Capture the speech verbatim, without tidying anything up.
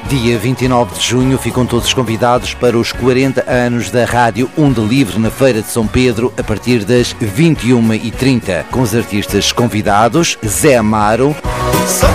Dia vinte e nove de junho ficam todos convidados para os quarenta anos da Rádio Onda Livre na Feira de São Pedro a partir das vinte e uma e trinta, com os artistas convidados Zé Amaro,